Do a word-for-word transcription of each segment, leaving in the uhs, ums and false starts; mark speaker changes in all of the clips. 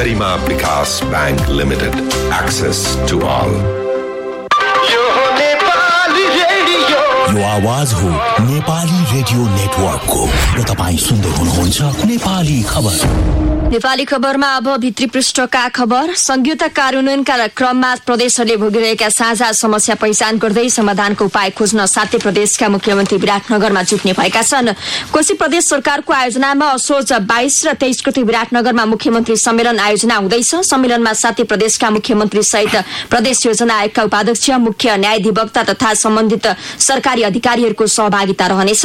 Speaker 1: गरिमा विकास bank limited, access two all.
Speaker 2: यो आवाज हो नेपाली रेडियो नेटवर्कको र तपाईं सुन्दै हुनुहुन्छ नेपाली खबर।
Speaker 3: नेपाली खबरमा अब भित्री पृष्ठका खबर। संघीयता कार्यान्वयनका क्रममा प्रदेशहरूले भोगिरहेका साझा समस्या पहिचान गर्दै समाधानको उपाय खोज्न सातै प्रदेशका मुख्यमन्त्री विराटनगरमा जुट्ने भएका छन्। कोशी प्रदेश सरकारको आयोजनामा असोज बाइस र तेइस गते विराटनगरमा मुख्यमन्त्री सम्मेलन आयोजना हुँदैछ। सम्मेलनमा सातै प्रदेशका मुख्यमन्त्री सहित प्रदेश योजना आयोगका उपाध्यक्ष, मुख्य न्यायाधिवक्ता तथा सम्बन्धित सरकारी अधिकारीहरूको सहभागिता रहनेछ।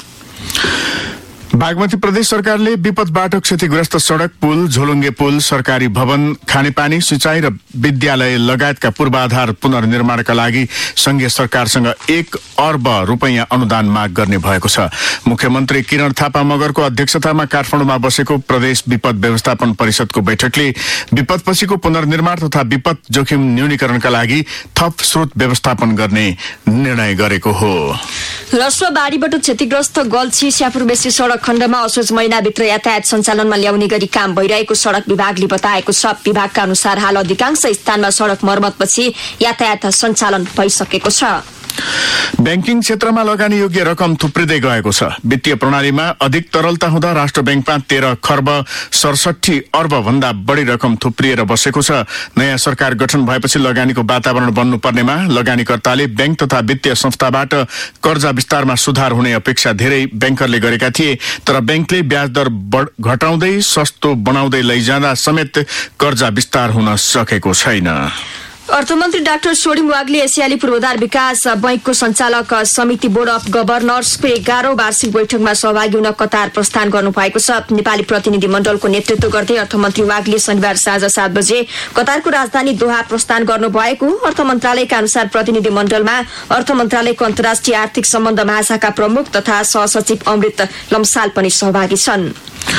Speaker 4: बागमती प्रदेश सरकारले विपदबाट क्षतिग्रस्त सड़क, पुल, झोलुङ्गे पुल, सरकारी भवन, खानेपानी, सिंचाई र विद्यालय लगायतका पूर्वाधार पुनर्निर्माणका लागि संघीय सरकारसँग एक अर्ब रुपैयाँ अनुदान माग गर्ने भएको छ। मुख्यमन्त्री किरण थापा मगरको अध्यक्षतामा काठमाडौँमा बसेको प्रदेश विपद व्यवस्थापन परिषदको बैठकले विपदपछिको पुनर्निर्माण तथा विपद जोखिम न्यूनीकरणका लागि थप स्रोत व्यवस्थापन गर्ने निर्णय गरेको हो।
Speaker 3: रसुवा बाढीबाट क्षतिग्रस्त गल्छी स्यापुर बेसी सड़क खण्डमा असोज महिनाभित्र यातायात सञ्चालनमा ल्याउने गरी काम भइरहेको सड़क विभागले बताएको छ। विभागका अनुसार हाल अधिकांश स्थानमा सड़क मर्मतपछि यातायात सञ्चालन भइसकेको छ।
Speaker 4: बैंकिङ क्षेत्रमा लगानी योग्य रकम थुप्रिँदै गएको छ। वित्तीय प्रणालीमा अधिक तरलता हुँदा राष्ट्र बैंकमा तेह्र खर्ब सडसठी अर्ब भन्दा बढी रकम थुप्रिएर बसेको छ। नयाँ सरकार गठन भएपछि लगानीको वातावरण बन्नुपर्नेमा लगानीकर्ताले बैंक तथा वित्तीय संस्थाबाट कर्जा विस्तारमा सुधार हुने अपेक्षा धेरै बैंकरले गरेका थिए, तर बैंकले ब्याज दर घटाउँदै सस्तो बनाउँदै लैजाँदा समेत कर्जा विस्तार हुन सकेको छैन।
Speaker 3: अर्थमन्त्री डाक्टर सोडिम वाग्ले एसियाली पूर्वाधार विकास बैंकको सञ्चालक समिति बोर्ड अफ गभर्नर्सको एघारौं वार्षिक बैठकमा सहभागी हुन कतार प्रस्थान गर्नु भएको छ। नेपाली प्रतिनिधि मण्डलको नेतृत्व गर्दै अर्थमन्त्री वाग्ले शनिबार साँझ सात बजे कतारको राजधानी दोहा प्रस्थान गर्नु भएको। अर्थ मन्त्रालयका अनुसार प्रतिनिधि मण्डलमा अर्थ मन्त्रालयको अन्तर्राष्ट्रिय आर्थिक सम्बन्ध महाशाखा प्रमुख तथा सहसचिव अमृत लम्साल पनि सहभागी छन्।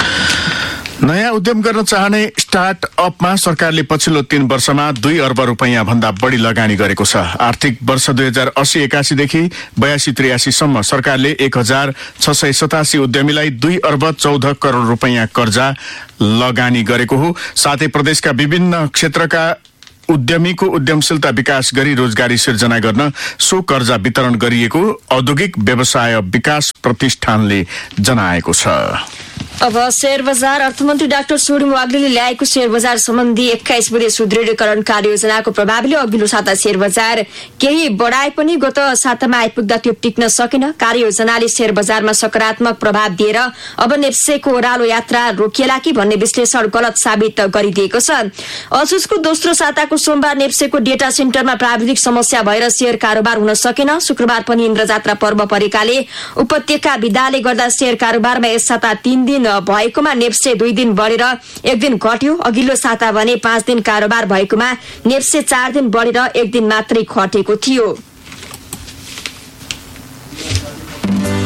Speaker 4: नयाँ उद्यम गर्न चाहने स्टार्टअपमा सरकारले पछिल्लो तीन वर्षमा दुई अर्ब रुपैयाँ भन्दा बढी लगानी गरेको छ। आर्थिक वर्ष दुई हजार अस्सी एकासीदेखि बयासी त्रियासीसम्म सरकारले एक हजार छ सय सतासी उद्यमीलाई दुई अर्ब चौध करोड़ रुपैयाँ कर्जा लगानी गरेको हो। साथै प्रदेशका विभिन्न क्षेत्रका उद्यमीको उद्यमशीलता विकास गरी रोजगारी सिर्जना गर्न सो कर्जा वितरण गरिएको औद्योगिक व्यवसाय विकास प्रतिष्ठानले जनाएको छ।
Speaker 3: अब शेयर बजार। अर्थमन्त्री डाक्टर सोडिम वाग्लेले ल्याएको शेयर बजार सम्बन्धी एक्काइस बुधे सुदृढीकरण कार्ययोजनाको प्रभावले अघिल्लो साता शेयर बजार केही बढाए पनि गत सातामा आइपुग्दा त्यो टिक्न सकेन। कार्ययोजनाले शेयर बजारमा सकारात्मक प्रभाव दिएर अब नेप्सेको ओह्रालो यात्रा रोकिएला कि भन्ने विश्लेषण गलत साबित गरिदिएको छ। असोजको दोस्रो साताको सोमबार नेप्सेको डेटा सेन्टरमा प्राविधिक समस्या भएर शेयर कारोबार हुन सकेन। शुक्रबार पनि इन्द्रजात्रा पर्व परेकाले उपत्यका विदाले गर्दा शेयर कारोबारमा यस साता तीन दिन भएकोमा नेप्से दुई दिन बढेर एक दिन घट्यो। अघिल्लो साता भने पाँच दिन कारोबार भएकोमा नेप्से चार दिन बढेर एक दिन मात्रै घटेको थियो।